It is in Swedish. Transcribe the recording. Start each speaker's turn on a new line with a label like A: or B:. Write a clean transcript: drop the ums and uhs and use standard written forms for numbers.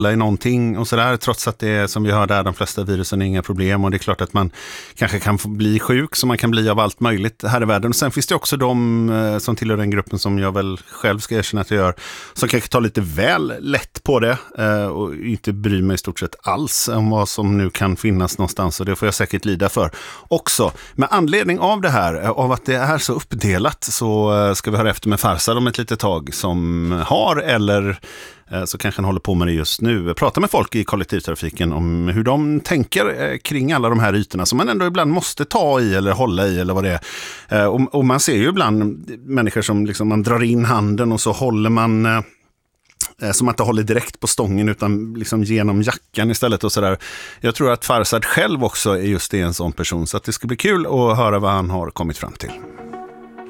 A: i någonting och sådär, trots att det är, som vi hör där, de flesta virusen är inga problem, och det är klart att man kanske kan få bli sjuk, som man kan bli av allt möjligt här i världen. Och sen finns det också de som tillhör den gruppen som jag väl själv ska erkänna att jag gör, som kanske tar lite väl lätt på det och inte bryr mig i stort sett alls om vad som nu kan finnas någonstans, och det får jag säkert lida för också. Med anledning av det här, av att det är så uppdelat, så ska vi höra efter med Farzad om ett litet tag, som har, eller så kanske han håller på med det just nu, prata med folk i kollektivtrafiken om hur de tänker kring alla de här ytorna som man ändå ibland måste ta i eller hålla i eller vad det är. Och man ser ju ibland människor som liksom, man drar in handen och så håller man som att inte håller direkt på stången utan liksom genom jackan istället och sådär. Jag tror att Farzad själv också är just en sån person, så att det ska bli kul att höra vad han har kommit fram till.